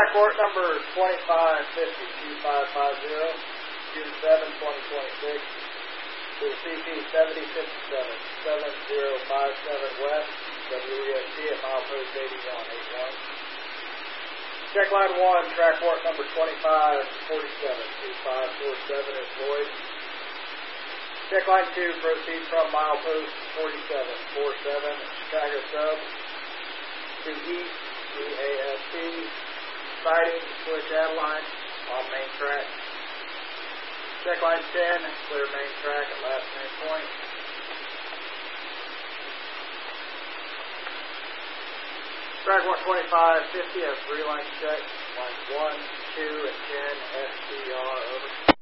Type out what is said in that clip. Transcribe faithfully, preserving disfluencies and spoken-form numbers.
Track work number twenty-five fifty, two five five zero, June seventh, twenty twenty-six, to the C P seventy fifty-seven, seven zero five seven West, W E S T at milepost eighty-one eighty-one. Check line one, track work number twenty-five forty-seven, two five four seven is void. Check line two, proceed from milepost forty-seven forty-seven, Chicago Sub, to east, E A S T, sighting, switch Adeline, on main track. Check line ten, clear main track at last main point. Track one twenty-five fifty has three line check, lines one, two, and ten, S T R, over.